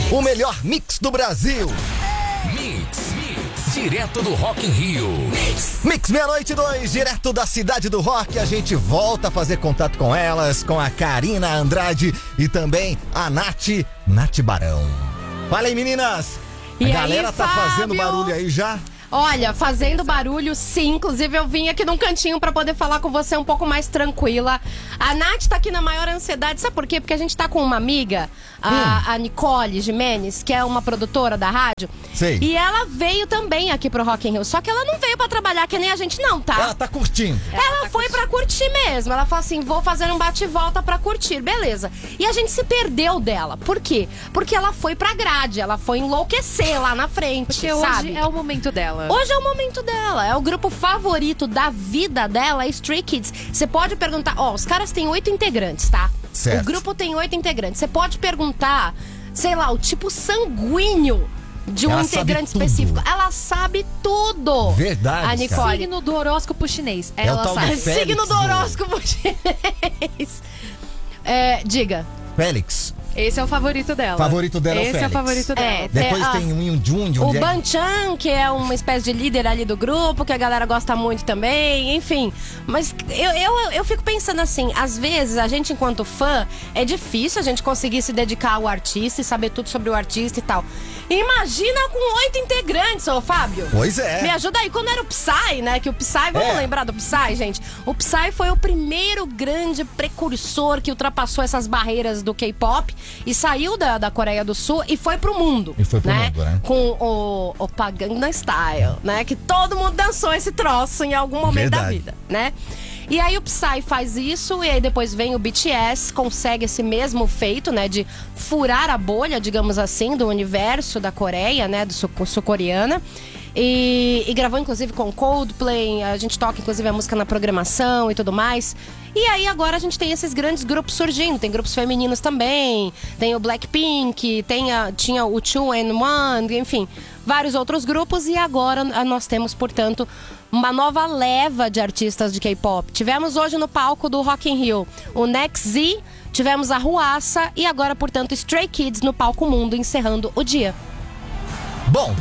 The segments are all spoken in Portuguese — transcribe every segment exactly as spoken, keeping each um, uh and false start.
O melhor mix do Brasil. Mix, mix, direto do Rock in Rio. Mix, mix meia-noite e dois, direto da cidade do rock. A gente volta a fazer contato com elas, com a Karina Andrade e também a Nath, Nath Barão. Fala aí, meninas. A e galera aí, tá Fábio? fazendo barulho aí já? Olha, fazendo barulho sim, inclusive eu vim aqui num cantinho pra poder falar com você um pouco mais tranquila. A Nath tá aqui na maior ansiedade, sabe por quê? Porque a gente tá com uma amiga, a, hum. a Nicole Gimenez, que é uma produtora da rádio. Sei. E ela veio também aqui pro Rock in Rio, só que ela não veio pra trabalhar que nem a gente não, tá? Ela tá curtindo. Ela, ela tá foi curtindo. pra curtir mesmo, ela falou assim, vou fazer um bate-volta pra curtir, beleza. E a gente se perdeu dela, por quê? Porque ela foi pra grade, ela foi enlouquecer lá na frente, Porque sabe? hoje é o momento dela. Hoje é o momento dela, é o grupo favorito da vida dela, é Stray Kids. Você pode perguntar, ó, os caras têm oito integrantes, tá? Certo. O grupo tem oito integrantes. Você pode perguntar, sei lá, o tipo sanguíneo de um Ela integrante sabe tudo. específico. Ela sabe tudo. Verdade, A Nicole. Signo do horóscopo chinês. É o Ela tal do sabe. Félix, Signo do do- horóscopo chinês. É, diga. Félix. Esse é o favorito dela. Favorito dela é o Esse é o Félix. favorito dela. É, Depois ah, tem um Yunjun, de O onde é? Banchan, que é uma espécie de líder ali do grupo, que a galera gosta muito também, enfim. Mas eu, eu, eu fico pensando assim, às vezes a gente, enquanto fã, é difícil a gente conseguir se dedicar ao artista e saber tudo sobre o artista e tal. Imagina com oito integrantes, ô Fábio. Pois é. Me ajuda aí, quando era o Psy, né? Que o Psy, vamos É. lembrar do Psy, gente? O Psy foi o primeiro grande precursor que ultrapassou essas barreiras do K-pop e saiu da, da Coreia do Sul e foi pro mundo. E foi pro né? mundo, né? Com o, o Gangnam Style, né? Que todo mundo dançou esse troço em algum momento da Verdade. vida, né? E aí o Psy faz isso, e aí depois vem o B T S, consegue esse mesmo feito, né? De furar a bolha, digamos assim, do universo da Coreia, né? Do sul- sul-coreana. E, e gravou inclusive com Coldplay, a gente toca inclusive a música na programação e tudo mais. E aí agora a gente tem esses grandes grupos surgindo, tem grupos femininos também, tem o Blackpink, tem a, tinha o Two and One, enfim, vários outros grupos. E agora ah, nós temos, portanto, uma nova leva de artistas de K-pop. Tivemos hoje no palco do Rock in Rio o Next Z, tivemos a Ruassa e agora, portanto, Stray Kids no palco mundo, encerrando o dia. Bom,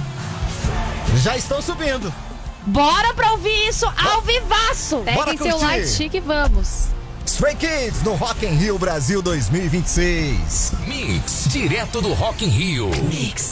já estão subindo. Bora pra ouvir isso ao vivaço! Bora Peguem seu curtir. light chic e vamos. Stray Kids no Rock in Rio Brasil dois mil e vinte e seis. mix, direto do Rock in Rio. Mix.